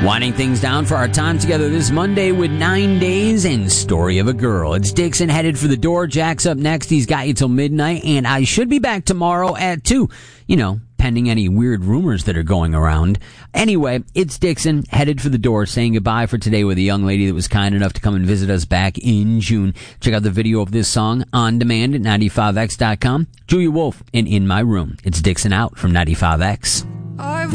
Winding things down for our time together this Monday with 9 Days and Story of a Girl. It's Dixon headed for the door. Jack's up next. He's got you till midnight, and I should be back tomorrow at 2. Pending any weird rumors that are going around. Anyway, it's Dixon headed for the door, saying goodbye for today with a young lady that was kind enough to come and visit us back in June. Check out the video of this song on demand at 95x.com. Julia Wolf and In My Room. It's Dixon out from 95X.